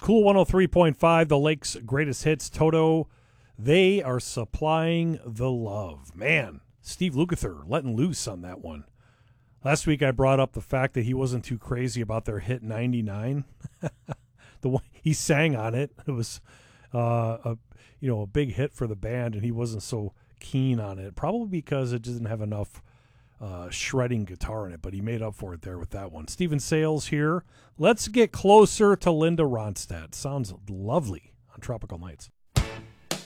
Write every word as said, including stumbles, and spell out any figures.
Cool one oh three point five, the Lake's greatest hits. Toto, they are supplying the love. Man, Steve Lukather letting loose on that one. Last week I brought up the fact that he wasn't too crazy about their hit ninety-nine. the one, he sang on it. It was uh, a you know a big hit for the band, and he wasn't so keen on it. Probably because it didn't have enough uh, shredding guitar in it, but he made up for it there with that one. Steven Sales here. Let's get closer to Linda Ronstadt. Sounds lovely on Tropical Nights.